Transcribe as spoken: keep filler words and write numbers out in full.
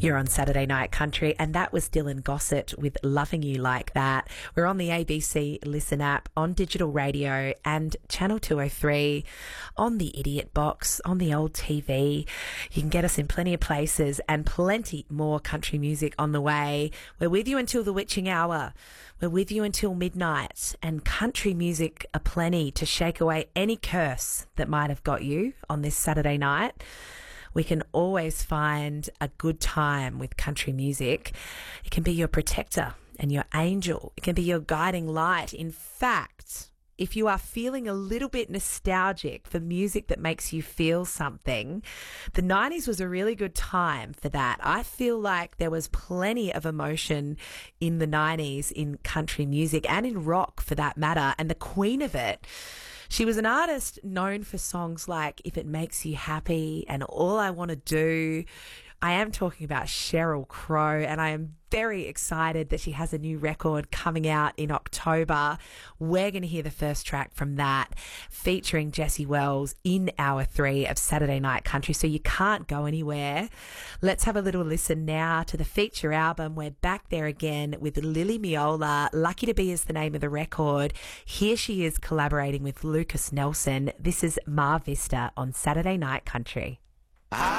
You're on Saturday Night Country, and that was Dylan Gossett with Loving You Like That. We're on the A B C Listen app, on digital radio and Channel two oh three, on the Idiot Box, on the old T V. You can get us in plenty of places and plenty more country music on the way. We're with you until the witching hour. We're with you until midnight, and country music aplenty to shake away any curse that might have got you on this Saturday night. We can always find a good time with country music. It can be your protector and your angel. It can be your guiding light. In fact, if you are feeling a little bit nostalgic for music that makes you feel something, the nineties was a really good time for that. I feel like there was plenty of emotion in the nineties in country music and in rock for that matter. And the queen of it, she was an artist known for songs like If It Makes You Happy and All I Want to Do. I am talking about Sheryl Crow, and I am very excited that she has a new record coming out in October. We're going to hear the first track from that, featuring Jessie Wells in hour three of Saturday Night Country, so you can't go anywhere. Let's have a little listen now to the feature album. We're back there again with Lily Miola. Lucky to Be is the name of the record. Here she is collaborating with Lucas Nelson. This is Mar Vista on Saturday Night Country. I